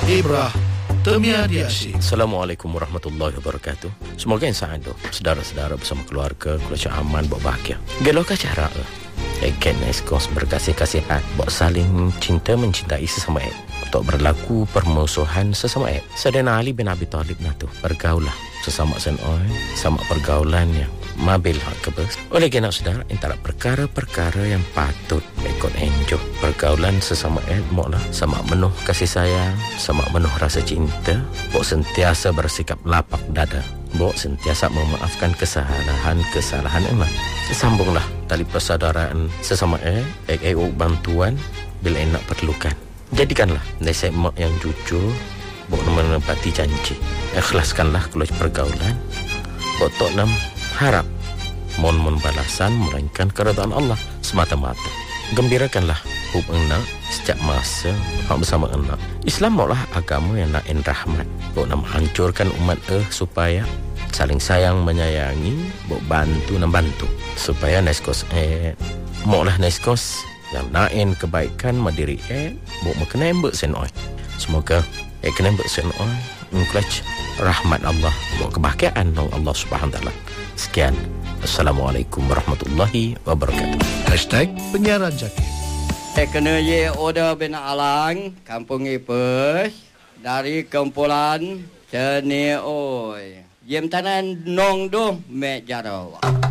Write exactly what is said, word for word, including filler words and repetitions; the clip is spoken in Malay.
Ibrah Termiadiasi. Assalamualaikum warahmatullahi wabarakatuh. Semoga yang saado saudara-saudara bersama keluarga keluarga aman bawa bahagia. Gelokah cara Eken eskos berkasih-kasihan buat saling cinta mencintai sesama ek. Tak berlaku permusuhan sesama ek. Sayyidina Ali bin Abi Thalib natu bergaulah sesama senoi sama pergaulan yang mabil hak kebes. Oleh kerana saudara antara perkara-perkara yang patut ikut enjoy pergaulan sesama ek moklah sama penuh kasih sayang, sama penuh rasa cinta, bok sentiasa bersikap lapang dada, bok sentiasa memaafkan kesalahan-kesalahan emak. Sambunglah tali persaudaraan sesama ek, ek ek bantuan bila enak perlukan. Jadikanlah nasihat mak yang jujur, bok menepati janji. Ikhlaskanlah keluar pergaulan, bok tok nam harap mohon balasan melainkan keredaan Allah semata-mata. Gembirakanlah hub enak sejak masa hak bersama enak. Islam maulah agama yang nak en rahmat, bok nam hancurkan umat eh supaya saling sayang menyayangi, bok bantu dan bantu supaya neskos eh maulah neskos yang naen kebaikan madiri eh bok makna embek senoi. Semoga eh kena embek senoi mengklach rahmat Allah, bok kebahagiaan nang Allah Subhanahu taala. Sekian. Assalamualaikum warahmatullahi wabarakatuh. Hashtag penyiaran Zakir. Saya kena ye order bin Alang, Kampung Ipes, dari kumpulan Seni Oi. Yem tanan nong doh mek jarawa.